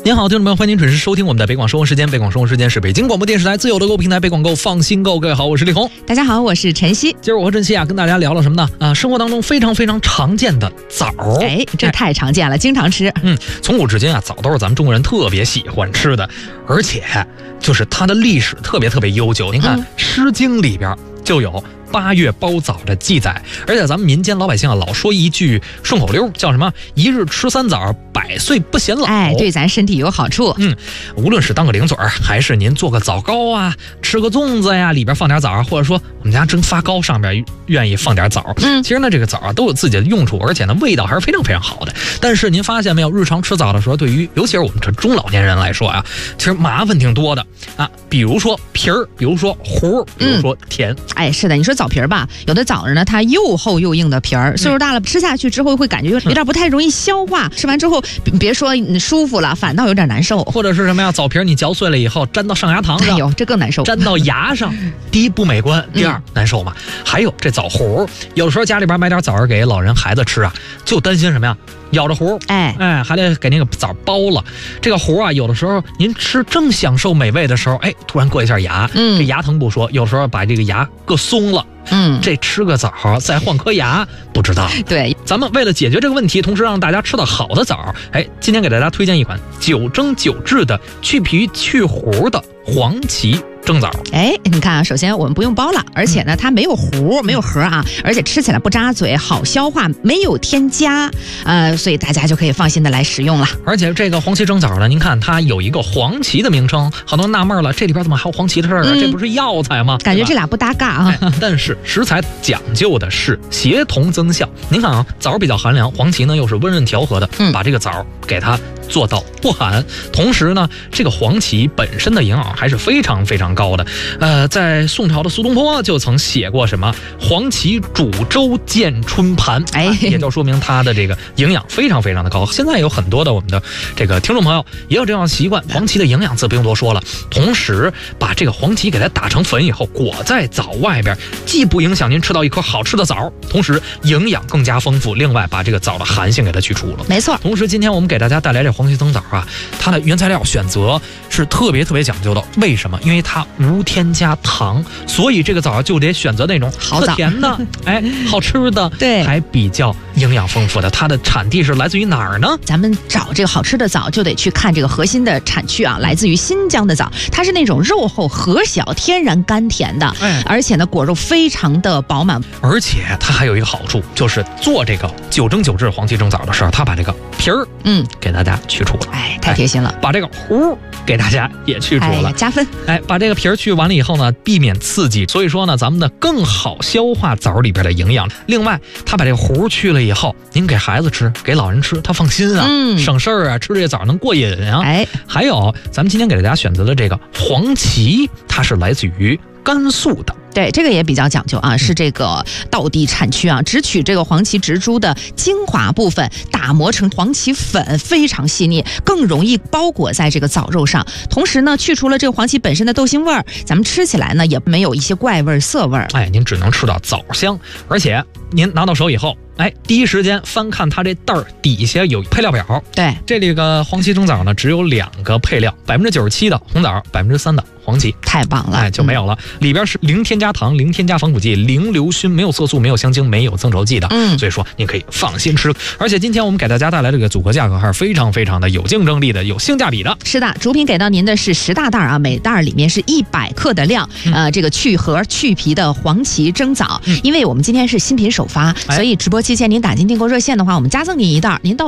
您好，听众朋友，欢迎您准时收听我们的北广生活时间。北广生活时间是北京广播电视台自有的购物平台北广购，放心购。各位好，我是李红。 大家好，我是晨曦。 今儿我和晨曦跟大家聊了什么呢？生活当中非常非常常见的枣。 这太常见了，经常吃。 从古至今枣都是咱们中国人特别喜欢吃的，而且就是它的历史特别特别悠久。您看《诗经》里边就有8月包枣的记载，而且咱们民间老百姓老说一句顺口溜，叫什么“一日吃3枣，100岁不显老”。 对咱身体有好处。 无论是当个零嘴儿，还是您做个枣糕啊，吃个粽子呀，里边放点枣，或者说我们家蒸发糕上边愿意放点枣。其实呢，这个枣都有自己的用处，而且呢，味道还是非常非常好的。但是您发现没有，日常吃枣的时候，对于尤其是我们这中老年人来说啊，其实麻烦挺多的啊。比如说皮儿，比如说核，比如说甜。 是的，你说枣皮儿吧，有的枣呢，它又厚又硬的皮儿，岁数大了吃下去之后会感觉有点不太容易消化，吃完之后别说舒服了，反倒有点难受。 或者是什么呀？枣皮儿你嚼碎了以后粘到上牙膛上， 这更难受。 粘到牙上，第一不美观，第二难受嘛。还有这枣核，有的时候家里边买点枣儿给老人孩子吃啊，就担心什么呀？咬着核，还得给那个枣包了。这个核啊，有的时候您吃正享受美味的时候，突然硌一下牙，这牙疼不说，有时候把这个牙硌松了。这吃个枣再换颗牙，不知道。 对， 咱们为了解决这个问题，同时让大家吃到好的枣，今天给大家推荐一款9蒸9制的去皮去核的黄芪蒸枣。 你看啊，首先我们不用包了，而且呢，它没有核，没有核啊，而且吃起来不扎嘴，好消化，没有添加，所以大家就可以放心的来食用了。 而且这个黄芪蒸枣呢，您看它有一个黄芪的名称，很多人纳闷了，这里边怎么还有黄芪的事儿啊？这不是药材吗？ 感觉这俩不搭嘎啊。 但是食材讲究的是协同增效。您看啊，枣比较寒凉，黄芪呢又是温润调和的，把这个枣给它做到不寒。同时呢，这个黄芪本身的营养还是非常非常高的。在宋朝的苏东坡就曾写过什么黄芪煮粥见春盘，也就说明它的这个营养非常非常的高。现在有很多的我们的这个听众朋友也有这样的习惯，黄芪的营养自不用多说了，同时把这个黄芪给它打成粉以后裹在枣外边，既不影响您吃到一颗好吃的枣，同时营养更加丰富，另外把这个枣的寒性给它去除了。 没错。 同时今天我们给大家带来这黄芪蒸枣啊，它的原材料选择是特别特别讲究的。为什么？因为它无添加糖，所以这个枣就得选择那种特甜的好吃的，对，还比较营养丰富的。它的产地是来自于哪儿呢？ 咱们找这个好吃的枣就得去看这个核心的产区啊，来自于新疆的枣，它是那种肉厚核小天然甘甜的，而且呢果肉非常的饱满， 而且它还有一个好处，就是做这个9蒸9制黄芪蒸枣的时候，它把这个皮儿给大家去除了， 太贴心了。 把这个核给大家也去除了， 加分。 把这个皮儿去完了以后呢，避免刺激，所以说呢，咱们呢更好消化枣里边的营养。另外，他把这个核去了以后，您给孩子吃，给老人吃，他放心啊，省事儿啊，吃这个枣能过瘾啊。还有咱们今天给大家选择的这个黄芪，它是来自于甘肃的。 对，这个也比较讲究啊，是这个道地产区啊，只取这个黄芪植株的精华部分，打磨成黄芪粉，非常细腻，更容易包裹在这个枣肉上。同时呢，去除了这个黄芪本身的豆腥味儿，咱们吃起来呢也没有一些怪味涩味儿。 您只能吃到枣香，而且您拿到手以后，第一时间翻看它这袋儿底下有配料表。 对， 这里个黄芪蒸枣呢，只有2个配料，97%的红枣，3%的黄芪， 太棒了， 就没有了。里边是零添加糖、零添加防腐剂、零硫熏，没有色素、没有香精、没有增稠剂的。所以说您可以放心吃。而且今天我们给大家带来这个组合价格还是非常非常的有竞争力的，有性价比的。 是的，主品给到您的是10大袋啊，每袋里面是100克的量。这个去核去皮的黄芪蒸枣，因为我们今天是新品首发，所以直播期间您打进订购热线的话，我们加赠您1袋，您到